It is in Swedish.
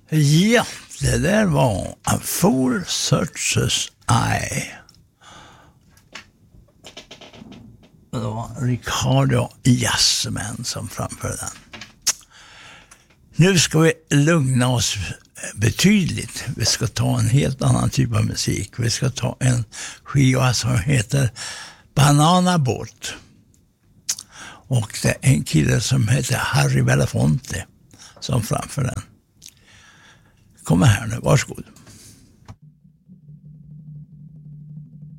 Ja, det där var A Fool Searches Eye. Det var Ricardo Jasmin som framförde den. Nu ska vi lugna oss betydligt. Vi ska ta en helt annan typ av musik. Vi ska ta en skiva som heter Banana Boat. Och det är en kille som heter Harry Belafonte som framför den. Kommer här nu, varsågod.